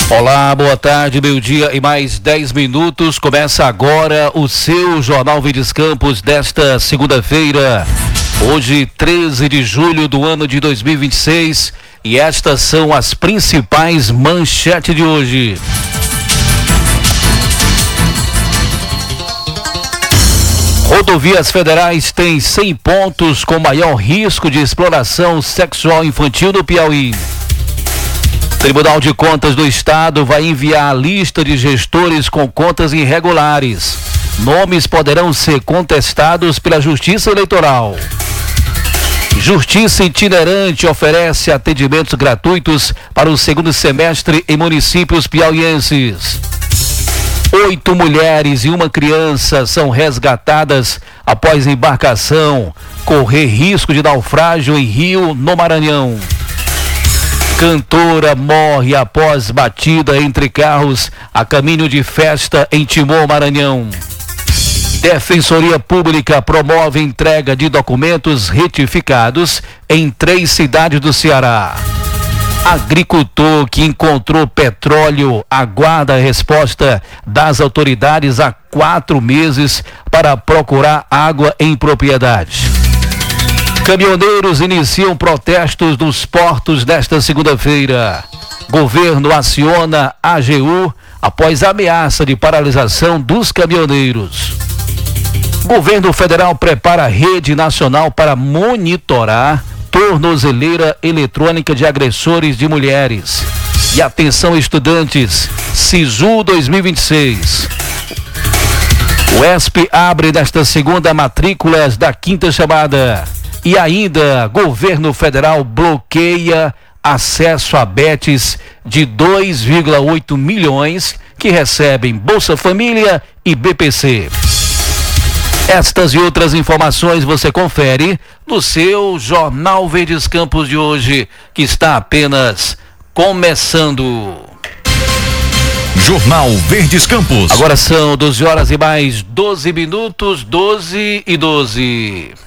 Olá, boa tarde, meio-dia e mais 10 minutos. Começa agora o seu Jornal Verdes Campos desta segunda-feira. Hoje, 13 de julho do ano de 2026. E estas são as principais manchetes de hoje. Rodovias federais têm 100 pontos com maior risco de exploração sexual infantil no Piauí. Tribunal de Contas do Estado vai enviar a lista de gestores com contas irregulares. Nomes poderão ser contestados pela Justiça Eleitoral. Justiça Itinerante oferece atendimentos gratuitos para o segundo semestre em municípios piauienses. 8 mulheres e uma criança são resgatadas após embarcação correr risco de naufrágio em rio no Maranhão. Cantora morre após batida entre carros a caminho de festa em Timor, Maranhão. Defensoria Pública promove entrega de documentos retificados em 3 cidades do Ceará. Agricultor que encontrou petróleo aguarda a resposta das autoridades há 4 meses para procurar água em propriedade. Caminhoneiros iniciam protestos nos portos nesta segunda-feira. Governo aciona AGU após ameaça de paralisação dos caminhoneiros. Governo federal prepara a rede nacional para monitorar tornozeleira eletrônica de agressores de mulheres. E atenção, estudantes, SISU 2026. O ESP abre nesta segunda matrículas da 5ª chamada. E ainda, governo federal bloqueia acesso a betes de 2,8 milhões que recebem Bolsa Família e BPC. Estas e outras informações você confere no seu Jornal Verdes Campos de hoje, que está apenas começando. Jornal Verdes Campos. Agora são 12 horas e mais 12 minutos, 12 e 12.